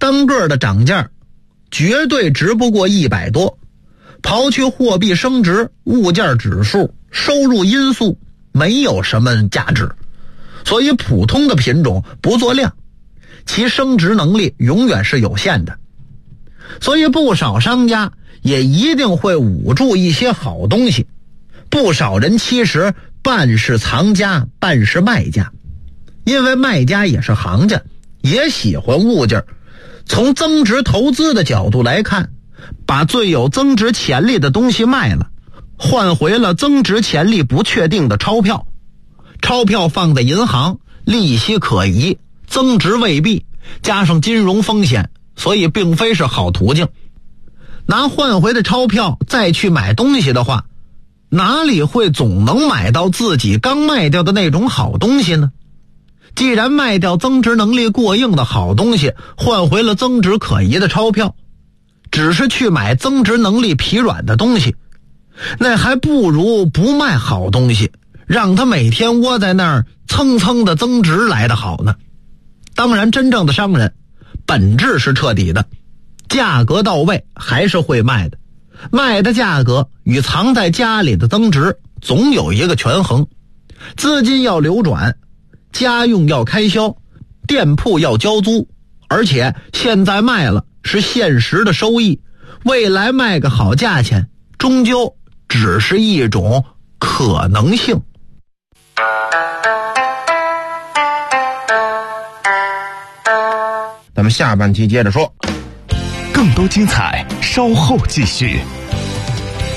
单个的涨价绝对值不过100多，刨去货币升值、物价指数、收入因素，没有什么价值。所以普通的品种不做量，其升值能力永远是有限的。所以不少商家也一定会捂住一些好东西，不少人其实半是藏家，半是卖家。因为卖家也是行家，也喜欢物件，从增值投资的角度来看，把最有增值潜力的东西卖了，换回了增值潜力不确定的钞票。钞票放在银行，利息可疑，增值未必，加上金融风险，所以并非是好途径。拿换回的钞票再去买东西的话，哪里会总能买到自己刚卖掉的那种好东西呢？既然卖掉增值能力过硬的好东西，换回了增值可疑的钞票，只是去买增值能力疲软的东西，那还不如不卖好东西，让它每天窝在那儿蹭蹭的增值来得好呢。当然真正的商人本质是彻底的，价格到位还是会卖的，卖的价格与藏在家里的增值总有一个权衡。资金要流转，家用要开销，店铺要交租，而且现在卖了是现实的收益，未来卖个好价钱终究只是一种可能性。 咱们下半期接着说， 更多精彩稍后继续。